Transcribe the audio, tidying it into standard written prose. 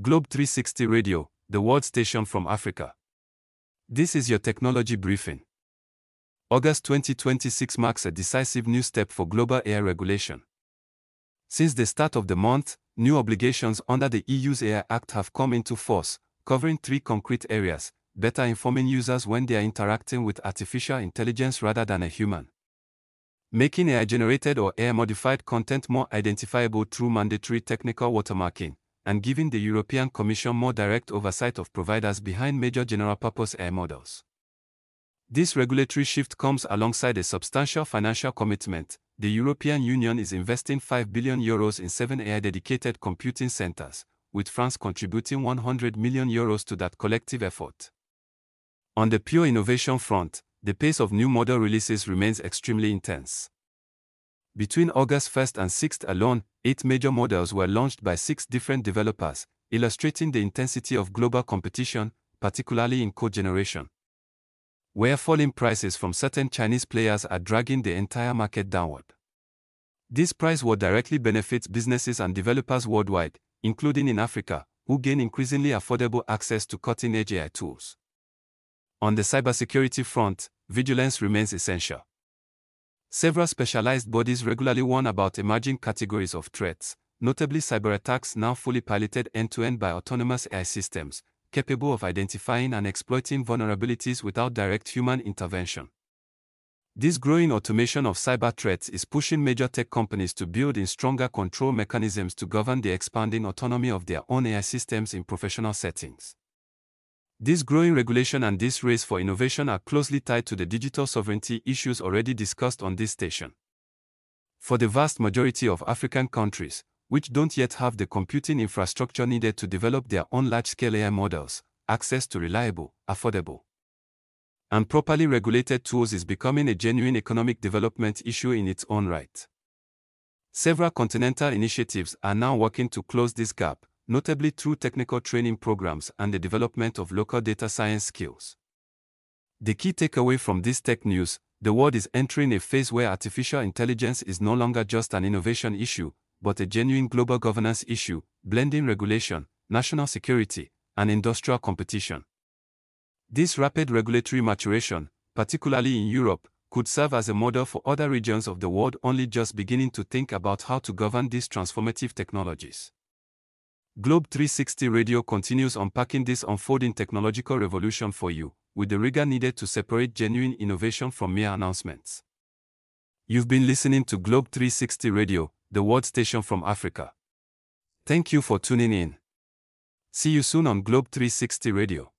Globe 360 Radio, the world station from Africa. This is your technology briefing. August 2026 marks a decisive new step for global AI regulation. Since the start of the month, new obligations under the EU's AI Act have come into force, covering three concrete areas: better informing users when they are interacting with artificial intelligence rather than a human, making AI-generated or AI-modified content more identifiable through mandatory technical watermarking, and giving the European Commission more direct oversight of providers behind major general-purpose AI models. This regulatory shift comes alongside a substantial financial commitment. The European Union is investing €5 billion in 7 AI-dedicated computing centers, with France contributing €100 million to that collective effort. On the pure innovation front, the pace of new model releases remains extremely intense. Between August 1st and 6th alone, 8 major models were launched by 6 different developers, illustrating the intensity of global competition, particularly in code generation, where falling prices from certain Chinese players are dragging the entire market downward. This price war directly benefits businesses and developers worldwide, including in Africa, who gain increasingly affordable access to cutting-edge AI tools. On the cybersecurity front, vigilance remains essential. Several specialized bodies regularly warn about emerging categories of threats, notably cyberattacks now fully piloted end-to-end by autonomous AI systems, capable of identifying and exploiting vulnerabilities without direct human intervention. This growing automation of cyber threats is pushing major tech companies to build in stronger control mechanisms to govern the expanding autonomy of their own AI systems in professional settings. This growing regulation and this race for innovation are closely tied to the digital sovereignty issues already discussed on this station. For the vast majority of African countries, which don't yet have the computing infrastructure needed to develop their own large-scale AI models, access to reliable, affordable, and properly regulated tools is becoming a genuine economic development issue in its own right. Several continental initiatives are now working to close this gap, notably through technical training programs and the development of local data science skills. The key takeaway from this tech news: the world is entering a phase where artificial intelligence is no longer just an innovation issue, but a genuine global governance issue, blending regulation, national security, and industrial competition. This rapid regulatory maturation, particularly in Europe, could serve as a model for other regions of the world only just beginning to think about how to govern these transformative technologies. Globe 360 Radio continues unpacking this unfolding technological revolution for you, with the rigor needed to separate genuine innovation from mere announcements. You've been listening to Globe 360 Radio, the world station from Africa. Thank you for tuning in. See you soon on Globe 360 Radio.